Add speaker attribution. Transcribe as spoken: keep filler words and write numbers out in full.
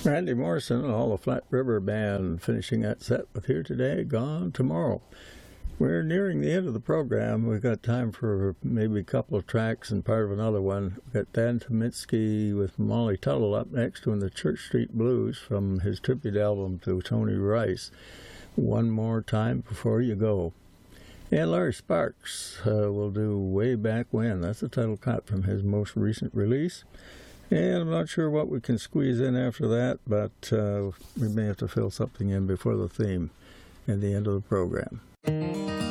Speaker 1: Randy Morrison and all the Flat River Band finishing that set with Here Today, Gone Tomorrow. We're nearing the end of the program. We've got time for maybe a couple of tracks and part of another one. We've got Dan Tominski with Molly Tuttle up next doing the Church Street Blues from his tribute album to Tony Rice. One More Time Before You Go. And Larry Sparks uh, will do Way Back When. That's the title cut from his most recent release. And I'm not sure what we can squeeze in after that, but uh, we may have to fill something in before the theme and the end of the program.